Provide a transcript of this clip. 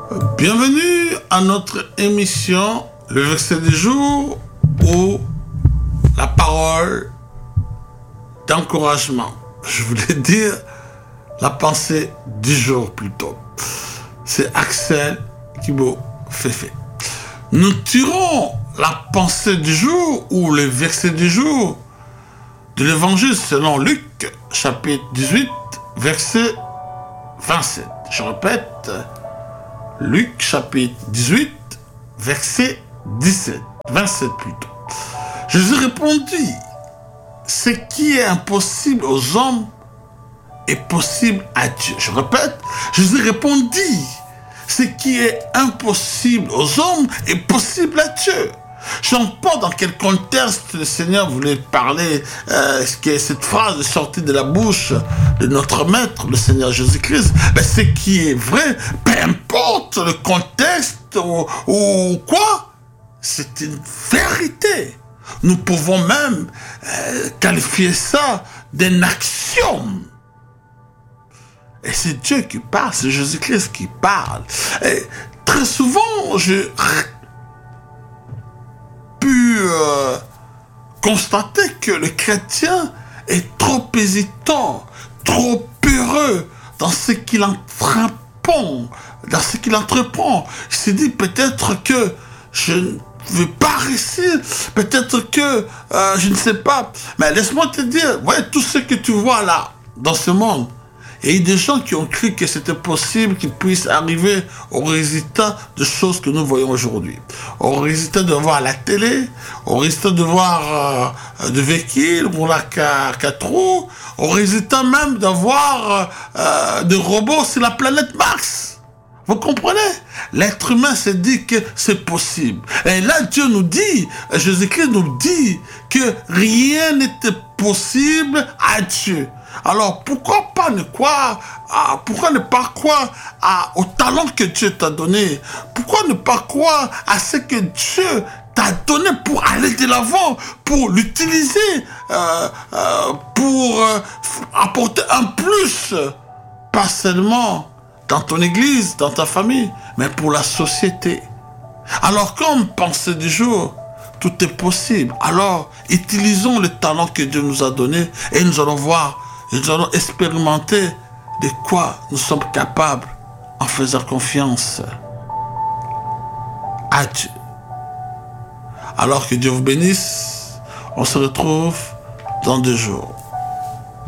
Bienvenue à notre émission, le verset du jour ou la parole d'encouragement. Je voulais dire la pensée du jour plutôt. C'est Axel Kibo Fefe. Nous tirons la pensée du jour ou le verset du jour de l'évangile selon Luc, chapitre 18, verset 27. Je répète, Luc, chapitre 18, verset 17, 27 plutôt. Jésus répondit, ce qui est impossible aux hommes est possible à Dieu. Je répète, Jésus répondit, ce qui est impossible aux hommes est possible à Dieu. Je ne sais pas dans quel contexte le Seigneur voulait parler, que cette phrase est sortie de la bouche de notre Maître, le Seigneur Jésus-Christ. Mais ce qui est vrai, peu importe le contexte ou quoi, c'est une vérité. Nous pouvons même qualifier ça d'un axiome. Et c'est Dieu qui parle, c'est Jésus-Christ qui parle. Et très souvent, j'ai pu constater que le chrétien est trop hésitant, trop peureux dans ce qu'il entreprend. Il s'est dit peut-être que je ne vais pas réussir, peut-être que je ne sais pas. Mais laisse-moi te dire, ouais, tout ce que tu vois là, dans ce monde, et il y a des gens qui ont cru que c'était possible qu'ils puissent arriver au résultat de choses que nous voyons aujourd'hui. Au résultat de voir la télé, au résultat de voir des véhicules, rouler à 4 roues, au résultat même d'avoir des robots sur la planète Mars. Vous comprenez? L'être humain s'est dit que c'est possible. Et là, Dieu nous dit, Jésus-Christ nous dit que rien n'était possible à Dieu. Alors, pourquoi ne pas croire au talent que Dieu t'a donné? Pourquoi ne pas croire à ce que Dieu t'a donné pour aller de l'avant, pour l'utiliser, pour apporter un plus, pas seulement dans ton église, dans ta famille, mais pour la société. Alors, comme pensée du jour, tout est possible. Alors, utilisons le talent que Dieu nous a donné et nous allons voir, nous allons expérimenter de quoi nous sommes capables en faisant confiance à Dieu. Alors que Dieu vous bénisse, on se retrouve dans 2 jours.